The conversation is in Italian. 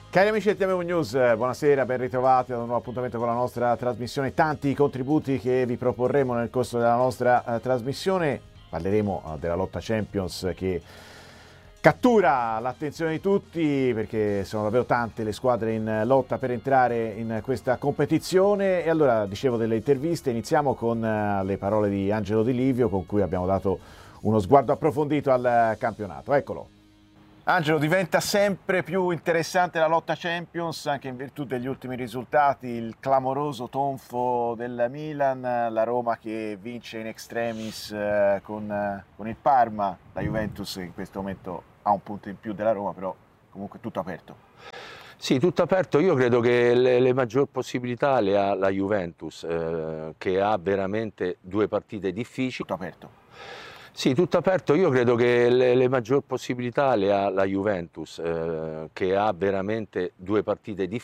Cari amici del TMU News, buonasera, ben ritrovati ad un nuovo appuntamento con la nostra trasmissione. Tanti contributi che vi proporremo nel corso della nostra trasmissione. Parleremo della lotta Champions che cattura l'attenzione di tutti perché sono davvero tante le squadre in lotta per entrare in questa competizione. E allora, dicevo delle interviste, iniziamo con le parole di Angelo Di Livio, con cui abbiamo dato uno sguardo approfondito al campionato. Eccolo. Angelo, diventa sempre più interessante la lotta Champions anche in virtù degli ultimi risultati, il clamoroso tonfo del Milan, la Roma che vince in extremis con il Parma, la Juventus in questo momento ha un punto in più della Roma, però comunque tutto aperto. Sì, tutto aperto. Io credo che le maggior possibilità le ha la Juventus, che ha veramente due partite difficili. Tutto aperto. Sì, tutto aperto. Io credo che le maggior possibilità le ha la Juventus, che ha veramente due partite difficili.